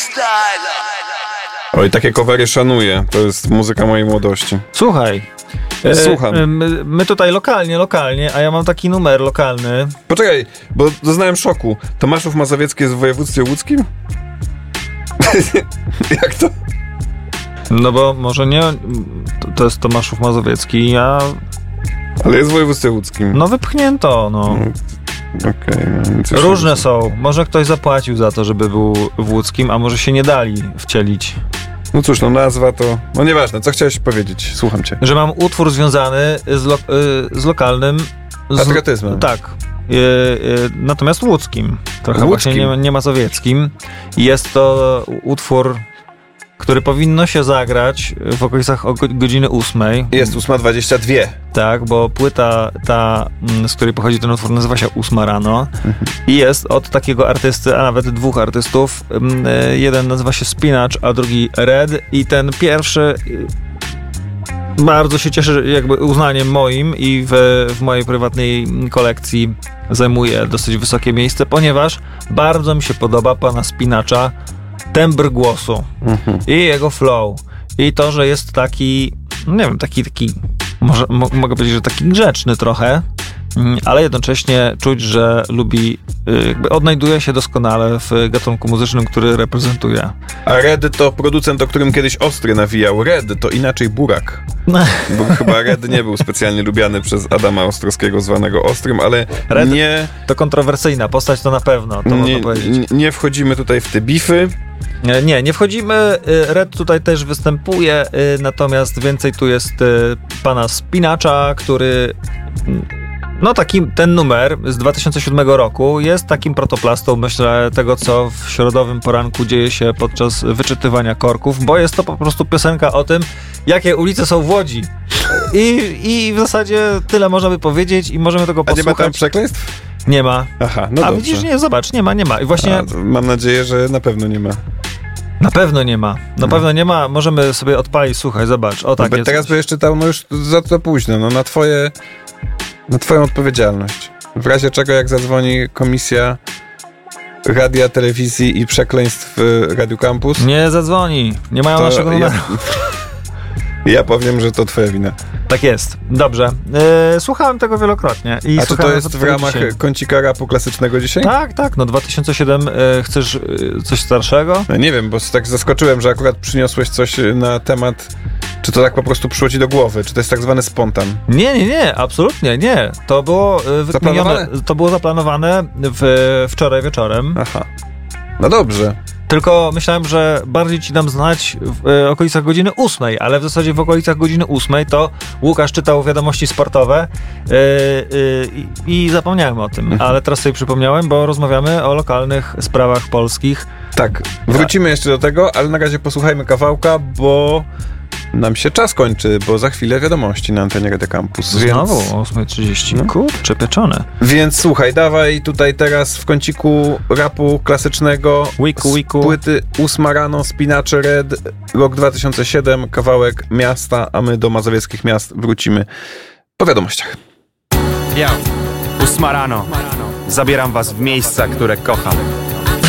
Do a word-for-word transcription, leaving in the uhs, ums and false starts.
Oj, takie covery szanuję. To jest muzyka mojej młodości. Słuchaj. Słucham. E, my, my tutaj lokalnie, lokalnie, a ja mam taki numer lokalny. Poczekaj, bo doznałem szoku. Tomaszów Mazowiecki jest w województwie łódzkim? Jak to? No bo może nie, to, to jest Tomaszów Mazowiecki, ja... Ale jest w województwie łódzkim. No wypchnięto, no. Okej. Okay, no, różne są. Może ktoś zapłacił za to, żeby był w łódzkim, a może się nie dali wcielić. No cóż, no nazwa to... No nieważne, co chciałeś powiedzieć? Słucham cię. Że mam utwór związany z, lo, z lokalnym... Z, patriotyzmem. Tak. Y, y, natomiast łódzkim. Trochę łódzkim. właśnie nie, nie mazowieckim. Jest to utwór, który powinno się zagrać w okolicach o godziny ósmej. Jest ósma dwadzieścia dwa. Tak, bo płyta ta, z której pochodzi ten utwór, nazywa się Ósma rano mhm. i jest od takiego artysty, a nawet dwóch artystów. Jeden nazywa się Spinacz, a drugi Red i ten pierwszy bardzo się cieszy jakby uznaniem moim i w, w mojej prywatnej kolekcji zajmuje dosyć wysokie miejsce, ponieważ bardzo mi się podoba pana Spinacza tembr głosu mhm. i jego flow i to, że jest taki, nie wiem, taki, taki może, mo, mogę powiedzieć, że taki grzeczny trochę, ale jednocześnie czuć, że lubi, jakby odnajduje się doskonale w gatunku muzycznym, który reprezentuje. A Red to producent, o którym kiedyś Ostry nawijał. Red to inaczej Burak. Bo chyba Red nie był specjalnie lubiany przez Adama Ostrowskiego, zwanego Ostrym, ale Red nie... To kontrowersyjna postać, to na pewno, to nie, można powiedzieć. Nie wchodzimy tutaj w te bify. Nie, nie wchodzimy. Red tutaj też występuje, natomiast więcej tu jest pana Spinacza, który... No taki, ten numer z dwa tysiące siódmego roku jest takim protoplastą, myślę, tego, co w środowym poranku dzieje się podczas wyczytywania korków, bo jest to po prostu piosenka o tym, jakie ulice są w Łodzi. I, i w zasadzie tyle można by powiedzieć i możemy tego posłuchać. A nie ma tam przekleństw? Nie ma. Aha, no A dobrze. widzisz, nie, zobacz, nie ma, nie ma. I właśnie... A, mam nadzieję, że na pewno nie ma. Na pewno nie ma. Na hmm. pewno nie ma. Możemy sobie odpalić, słuchaj, zobacz. O, tak no, jest. Teraz byś czytał, no już za to późno, no na twoje... Na twoją odpowiedzialność. W razie czego, jak zadzwoni komisja radia, telewizji i przekleństw w Radiu Campus... Nie zadzwoni. Nie mają naszego numeru. Ja, ja powiem, że to twoja wina. Tak jest. Dobrze. Yy, słuchałem tego wielokrotnie. I A czy to jest w ramach dzisiaj. kącika rapu klasycznego dzisiaj? Tak, tak. No dwa tysiące siedem. Yy, chcesz yy, coś starszego? No nie wiem, bo tak zaskoczyłem, że akurat przyniosłeś coś na temat... Czy to tak po prostu przyszło ci do głowy? Czy to jest tak zwany spontan? Nie, nie, nie. Absolutnie nie. To było yy, zaplanowane? To było zaplanowane w, wczoraj wieczorem. Aha. No dobrze. Tylko myślałem, że bardziej ci dam znać w e, okolicach godziny ósmej, ale w zasadzie w okolicach godziny ósmej to Łukasz czytał wiadomości sportowe e, e, i zapomniałem o tym, mhm. ale teraz sobie przypomniałem, bo rozmawiamy o lokalnych sprawach polskich. Tak, wrócimy jeszcze do tego, ale na razie posłuchajmy kawałka, bo nam się czas kończy, bo za chwilę wiadomości na antenie Radia Campus. Znowu więc... o ósma trzydzieści. No. Kurczę, pieczone. Więc słuchaj, dawaj tutaj teraz w kąciku rapu klasycznego Wiku, wiku. płyty Ósma rano, Spinacze Red, rok dwa tysiące siedem, kawałek Miasta, a my do mazowieckich miast wrócimy po wiadomościach. Ja, Ósma rano. Zabieram was w miejsca, które kocham.